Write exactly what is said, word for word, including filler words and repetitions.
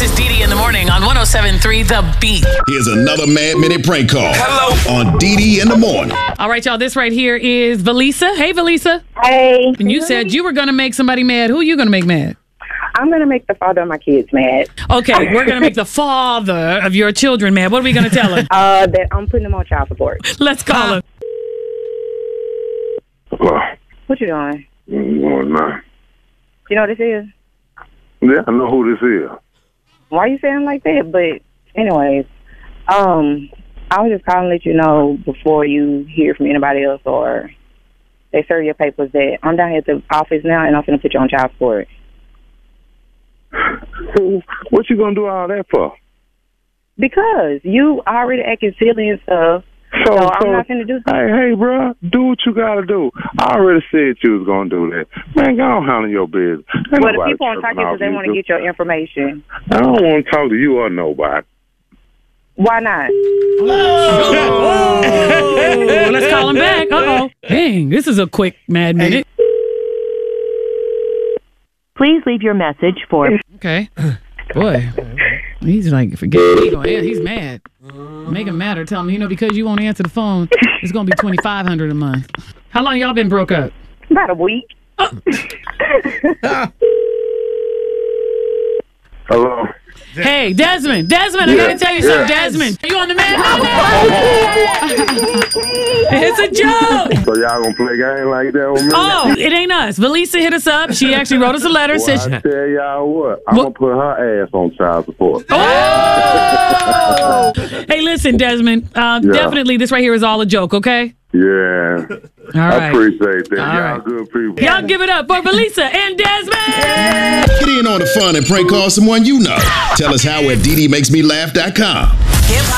is Dee Dee in the morning on one oh seven point three The Beat. Here's another Mad Minute prank call. Hello. On Dee Dee in the morning. All right, y'all. This right here is Valisa. Hey, Valisa. Hey. And you said you were going to make somebody mad. Who are you going to make mad? I'm going to make the father of my kids mad. Okay, we're going to make the father of your children mad. What are we going to tell him? Uh, that I'm putting them on child support. Let's call him. Hello. What you doing? No, no. You know what this is? Yeah, I know who this is. Why you saying like that? But anyways, um, I was just calling to let you know before you hear from anybody else or they serve your papers that I'm down here at the office now and I'm going to put you on child support. So, what you gonna do all that for? Because you already acting silly and stuff. So, so I'm not going to do something. Hey, hey, bro, do what you gotta do. I already said you was gonna do that. Man, go on handle your business. Ain't Well, the nobody people on tripping talking off because they you, want to dude. get your information. I don't want to talk to you or nobody. Why not? Oh, let's call him back. Uh-oh. Dang, this is a quick Mad Minute. Please leave your message for... Okay. Boy, he's like, forget it. He gonna- He's mad. Make him mad or tell him, you know, because you won't answer the phone, it's going to be twenty-five hundred dollars a month. How long y'all been broke up? About a week. Hello. Hey, Desmond. Desmond, I got to tell you something. Desmond, you on the Mad Minute? It's a joke. So y'all gonna play a game like that with me? Oh, it ain't us. Valisa hit us up. She actually wrote us a letter. Well, Said I she, tell y'all what, I'm What? gonna put her ass on child support. oh! Hey, listen, Desmond. Uh, Yeah. Definitely, this right here is all a joke, okay? Yeah. All I right. appreciate that. All y'all right. good people. Y'all give it up for Valisa and Desmond! Get in on the fun and prank call someone you know. Tell us how at Dee Dee Makes Me Laugh dot com.